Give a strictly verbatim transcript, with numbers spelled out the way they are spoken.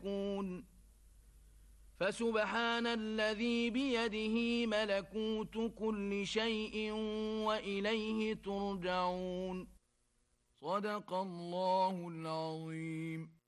يكون فسبحان الذي بيده ملكوت كل شيء وإليه ترجعون. صدق الله العظيم.